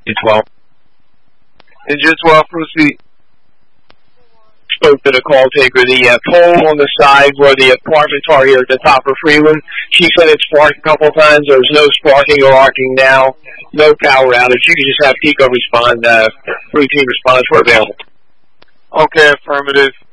12. Engine 12, proceed. Spoke to the call taker. The pole on the side where the apartments are here at the top of Freeland, she said it sparked a couple of times. There's no sparking or arcing now. No power outage. You can just have PICO respond. Routine response were available. Okay, affirmative.